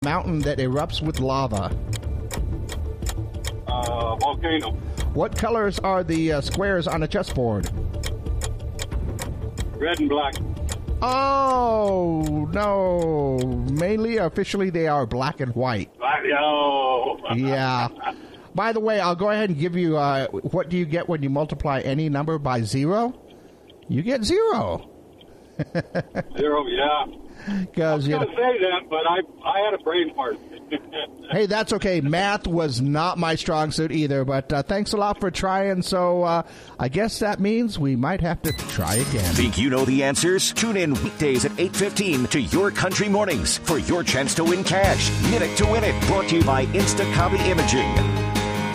mountain that erupts with lava? Volcano. What colors are the squares on a chessboard? Red and black. Oh, no. Mainly, officially, they are black and white. Black, oh. Yeah. By the way, I'll go ahead and give you, what do you get when you multiply any number by 0? You get 0. 0, yeah. Because I was going to say that, but I had a brain fart. Hey, that's okay. Math was not my strong suit either, but thanks a lot for trying. So I guess that means we might have to try again. Think you know the answers? Tune in weekdays at 8:15 to Your Country Mornings for your chance to win cash. Minute to win it. Brought to you by Instacopy Imaging.